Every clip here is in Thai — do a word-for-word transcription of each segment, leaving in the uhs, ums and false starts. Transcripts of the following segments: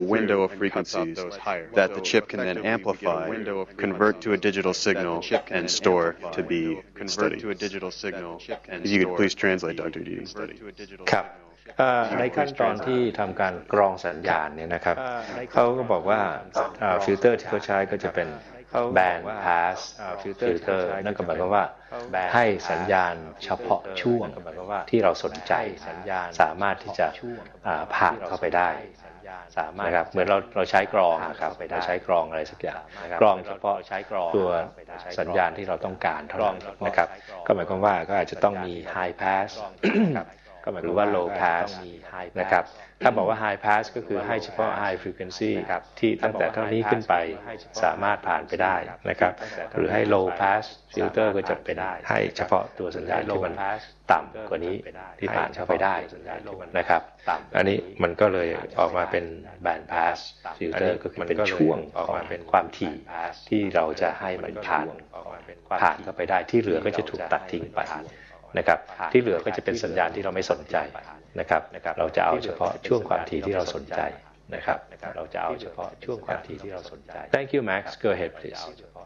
window of frequencies that the chip can then amplify, convert to a digital signal, and store to be studied. If you could please translate, Doctor Didi. ครับในขั้นตอนที่ทำการกรองสัญญาณเนี่ยนะครับเขาก็บอกว่าฟิลเตอร์ที่เขาใช้ก็จะเป็น band pass filter นั่นก็หมายความว่าให้สัญญาณเฉพาะช่วงที่เราสนใจสามารถที่จะผ่านเข้าไปได้นะครับเหมือนเราเราใช้กรองนะครับเราใช้กรองอะไรสักอย่างกรองเฉพาะตัวสัญญาณที่เราต้องการเท่านั้นนะครับก็หมายความว่าก็อาจจะต้องมี high pass ก็หมายความว่า low pass นะครับถ้าบอกว่า high pass ก็คือให้เฉพาะ high frequency ที่ตั้งแต่เท่านี้ขึ้นไปสามารถผ่านไปได้นะครับหรือให้ low pass filter ก็จะเป็นให้เฉพาะตัวสัญญาณที่มันต่ำกว่านี้ที่ผ่านเข้าไปได้นะครับอันนี้มันก็เลยออกมาเป็น band pass filter ก็คือเป็นช่วงออกมาเป็นความถี่ที่เราจะให้มันผ่านผ่านเข้าไปได้ที่เหลือก็จะถูกตัดทิ้งไปนะครับที่เหลือก็จะเป็นสัญญาณที่เราไม่สนใจนะครับเราจะเอาเฉพาะช่วงความถี่ที่เราสนใจนะครับเราจะเอาเฉพาะช่วงความถี่ที่เราสนใจ Thank you Max go ahead please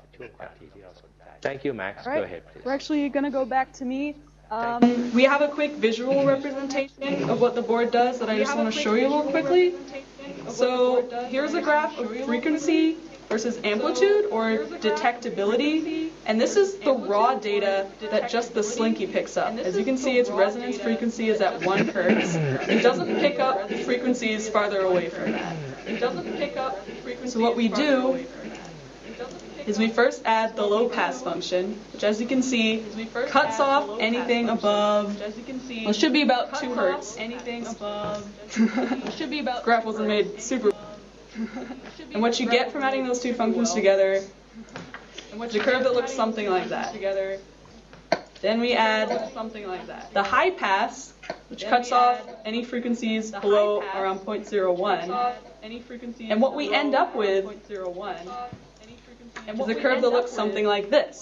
Thank you Max go ahead please We're actually going to go back to me um, we have a quick visual representation of what the board does that I just want to show you a little quickly so here's a graph of frequency versus amplitude or detectability and this is the raw data that just the Slinky picks up. As you can see, its resonance frequency is at one hertz. It doesn't pick up frequencies farther away from that. It doesn't pick up frequencies. So what we do is we first add the low pass function, which as you can see cuts off anything above. Well, it should be about two hertz. Anything above. Should be about. Graph wasn't made super. And what you get from adding those two functions together. The curve that looks something like that. Then we add something like that. The high pass, which cuts off any frequencies below around zero point zero one. And what we end up with is a curve that looks something like this.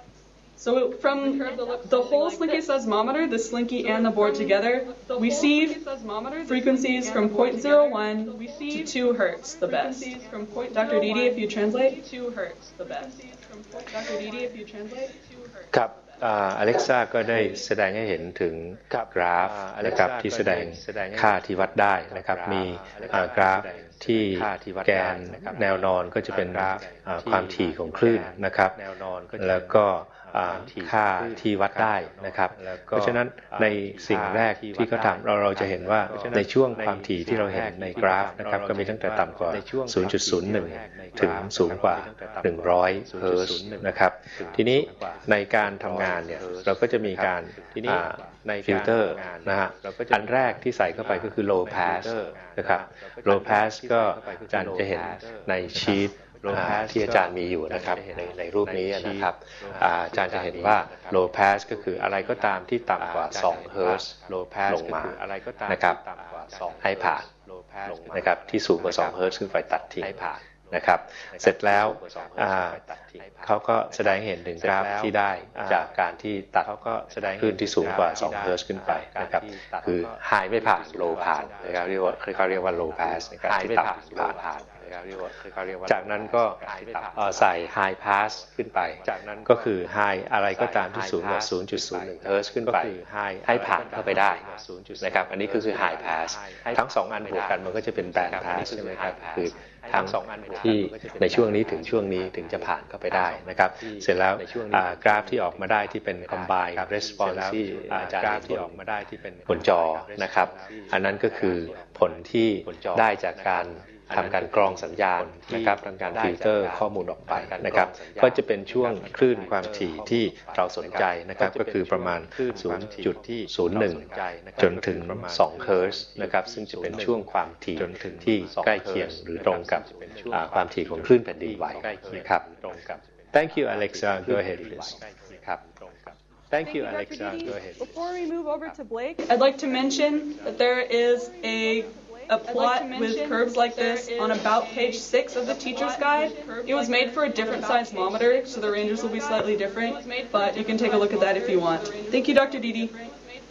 So from the whole Slinky seismometer, the Slinky and the board together, we see frequencies from zero point zero one to two hertz, the best. Doctor Didi, if you translate. two hertz, the best. Doctor Didi, if you translate. ครับอเล็กซ่าก็ได้แสดงให้เห็นถึงกราฟนะครับที่แสดงค่าที่วัดได้นะครับมีกราฟที่แกนแนวนอนก็จะเป็นความถี่ของคลื่นนะครับแล้วก็ค่าที่วัดได้นะครับเพราะฉะนั้นในสิ่งแรกที่เขาทำเราเราจะเห็นว่าในช่วงความถี่ที่เราเห็นในกราฟนะครับก็มีตั้งแต่ต่ำกว่า ศูนย์จุดศูนย์หนึ่ง ถึงสูงกว่าหนึ่งร้อยเฮิร์ตซ์นะครับทีนี้ในการทำงานเนี่ยเราก็จะมีการในฟิลเตอร์นะฮะอันแรกที่ใส่เข้าไปก็คือ low pass นะครับ low pass ก็อาจารย์จะเห็นในชีทที่อาจารย์มีอยู่นะครับในในรูปนี้นะครับอาจารย์จะเห็นว่า low pass ก็คืออะไรก็ตามที่ต่ำกว่าสองเฮิร์ตซ์ลงมานะครับให้ผ่านนะครับที่สูงกว่าสองเฮิร์ตซ์ขึ้นไปตัดทิ้งนะครับเสร็จแล้วเขาก็แสดงเห็นถึงกราฟที่ได้จากการที่ตัดคลื่นที่สูงกว่าสองเฮิร์ตซ์ขึ้นไปนะครับคือ high ไม่ผ่าน low ผ่านนะครับเรียกว่าเขาเรียกว่า low pass นะครับที่ต่ำผ่านจากนั้นก็ใส่ high pass ขึ้นไปจากนั้นก็คือ high อะไรก็ตามที่สูงกว่า ศูนย์จุดศูนย์หนึ่ง เฮิร์ตซ์ขึ้นไปให้ผ่านเข้าไปได้นะครับอันนี้ก็คือ high pass ทั้งสองอันบวกกันมันก็จะเป็น band pass ใช่ไหมครับคือทั้งสองอันที่ในช่วงนี้ถึงช่วงนี้ถึงจะผ่านเข้าไปได้นะครับเสร็จแล้วกราฟที่ออกมาได้ที่เป็น combined response ที่กราฟที่ออกมาได้ที่เป็นบนจอนะครับอันนั้นก็คือผลที่ได้จากการทำการกรองสัญญาณนะครับทำการฟิลเตอร์ข้อมูลออกไปนะครับก็จะเป็นช่วงคลื่นความถี่ที่เราสนใจนะครับก็คือประมาณ ศูนย์จุดศูนย์หนึ่ง จนถึงสองเฮิร์ตซ์นะครับซึ่งจะเป็นช่วงความถี่ที่ใกล้เคียงหรือตรงกับความถี่ของคลื่นแผ่นดินไหวนะครับ Thank you Alexa go ahead please ครับ Thank you Alexa go ahead Before we move over to Blake I'd like to mention that there is a a plot with curves like this on about page six of the teacher's guide. It was made for a different seismometer, so the ranges will be slightly different, but you can take a look at that if you want. Thank you, Doctor Didi.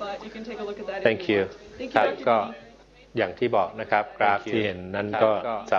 Thank you. ครับก็อย่างที่บอกนะครับกราฟที่เห็นนั้นก็